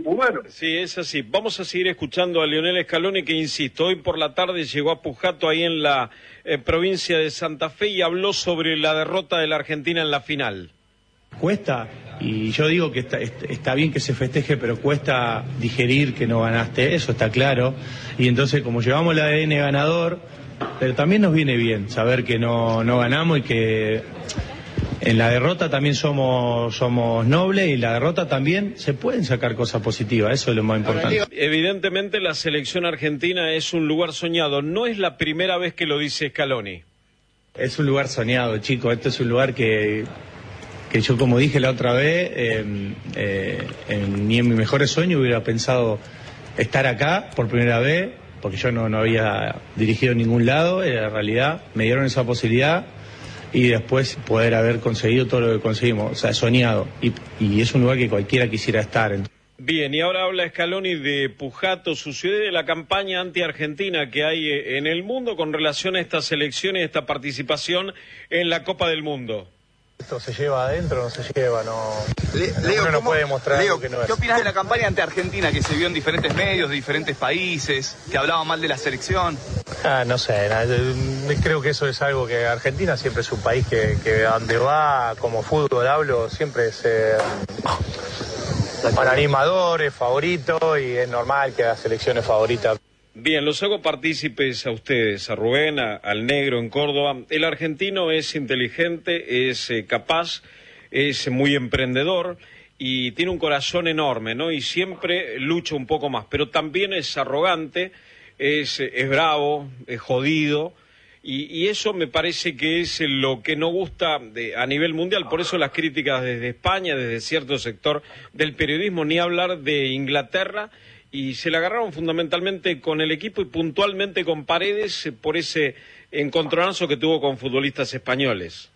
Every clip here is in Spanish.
tucumanos. Sí, es así. Vamos a seguir escuchando a Lionel Scaloni, que insisto, hoy por la tarde llegó a Pujato, ahí en la provincia de Santa Fe, y habló sobre la derrota de la Argentina en la final. Cuesta, y yo digo que está bien que se festeje, pero cuesta digerir que no ganaste, eso está claro. Y entonces, como llevamos el ADN ganador, pero también nos viene bien saber que no ganamos y que en la derrota también somos nobles, y en la derrota también se pueden sacar cosas positivas, eso es lo más importante. Evidentemente la selección argentina es un lugar soñado, no es la primera vez que lo dice Scaloni. Es un lugar soñado, chicos, esto es un lugar que yo, como dije la otra vez, ni en mis mejores sueños hubiera pensado estar acá por primera vez, porque yo no había dirigido en ningún lado, en realidad me dieron esa posibilidad, y después poder haber conseguido todo lo que conseguimos, o sea, soñado, y es un lugar que cualquiera quisiera estar. Bien, y ahora habla Scaloni de Pujato, su ciudad, y de la campaña anti-argentina que hay en el mundo con relación a esta selección y esta participación en la Copa del Mundo. Esto se lleva adentro, no se lleva, Leo, uno no puede mostrar algo que no es. ¿Qué opinas de la campaña ante-argentina que se vio en diferentes medios, de diferentes países, que hablaba mal de la selección? No sé, creo que eso es algo que Argentina siempre es un país que donde va, como fútbol hablo, siempre es animador, es favorito, y es normal que la selección es favorita. Bien, los hago partícipes a ustedes, a Rubén, al Negro en Córdoba. El argentino es inteligente, es capaz, es muy emprendedor y tiene un corazón enorme, ¿no? Y siempre lucha un poco más, pero también es arrogante, es bravo, es jodido, y eso me parece que es lo que no gusta a nivel mundial. Por eso las críticas desde España, desde cierto sector del periodismo, ni hablar de Inglaterra. Y se la agarraron fundamentalmente con el equipo y puntualmente con Paredes por ese encontronazo que tuvo con futbolistas españoles.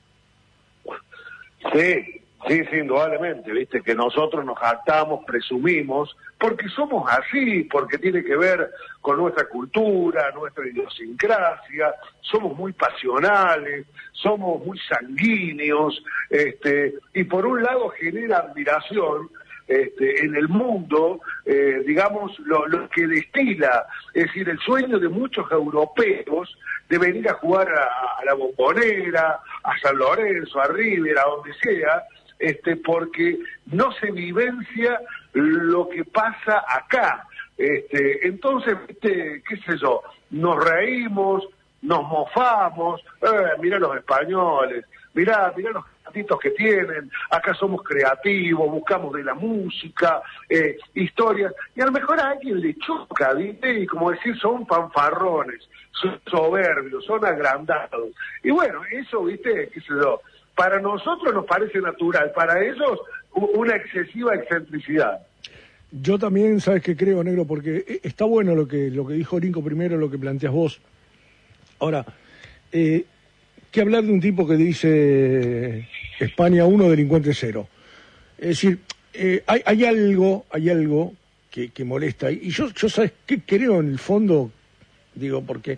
Sí, indudablemente, viste, que nosotros nos jactamos, presumimos, porque somos así, porque tiene que ver con nuestra cultura, nuestra idiosincrasia, somos muy pasionales, somos muy sanguíneos, y por un lado genera admiración en el mundo, digamos, lo que destila, es decir, el sueño de muchos europeos de venir a jugar a la Bombonera, a San Lorenzo, a River, a donde sea, porque no se vivencia lo que pasa acá. Entonces, qué sé yo, nos reímos, nos mofamos, mirá los españoles, mirá los gatitos que tienen, acá somos creativos, buscamos de la música, historias, y a lo mejor a alguien le choca, ¿viste? Y como decir, son fanfarrones, son soberbios, son agrandados. Y bueno, eso, ¿viste? Qué sé yo, para nosotros nos parece natural, para ellos una excesiva excentricidad. Yo también, ¿sabes qué creo, Negro? Porque está bueno lo que dijo Nico primero, lo que planteas vos. Ahora, ¿qué hablar de un tipo que dice España 1, delincuente 0? Es decir, hay algo que molesta. Y yo ¿sabes qué creo en el fondo? Digo, porque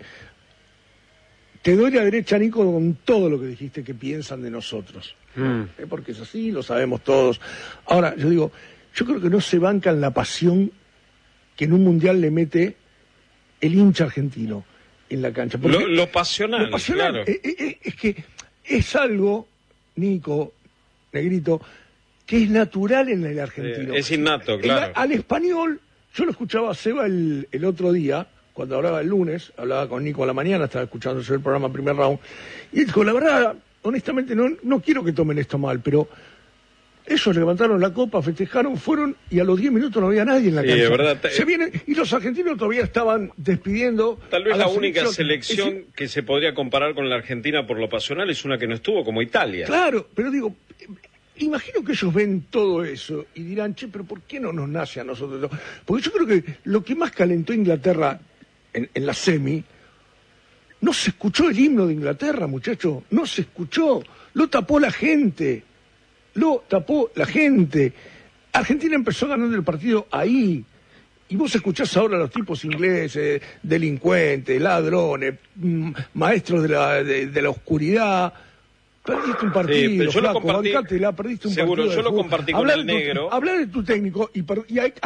te doy la derecha, Nico, con todo lo que dijiste que piensan de nosotros. Porque es así, lo sabemos todos. Ahora, yo creo que no se bancan la pasión que en un mundial le mete el hincha argentino en la cancha. Lo pasional, claro. Es que es algo, Nico, Negrito, que es natural en el argentino. Es innato, claro. Al español, yo lo escuchaba a Seba el otro día, cuando hablaba el lunes, hablaba con Nico a la mañana, estaba escuchando yo el programa Primer Round, y él dijo, la verdad, honestamente, no quiero que tomen esto mal, pero ellos levantaron la copa, festejaron, fueron, y a los 10 minutos no había nadie en la cancha. Sí, verdad. Se vienen, y los argentinos todavía estaban despidiendo. Tal vez la única selección que se podría comparar con la Argentina por lo pasional es una que no estuvo, como Italia. Claro, pero digo, imagino que ellos ven todo eso y dirán, che, pero ¿por qué no nos nace a nosotros? Porque yo creo que lo que más calentó Inglaterra en la semi, no se escuchó el himno de Inglaterra, muchachos, no se escuchó, lo tapó la gente. Argentina empezó ganando el partido ahí, y vos escuchás ahora a los tipos ingleses, delincuentes, ladrones, maestros de la oscuridad. Perdiste un partido, yo flaco, lo compartí, bancátela, perdiste un seguro, partido. Yo lo compartí con el Negro. Hablar de tu técnico y